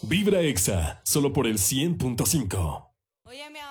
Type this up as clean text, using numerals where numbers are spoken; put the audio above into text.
Vibra Exa, solo por el 100.5. Oye, mi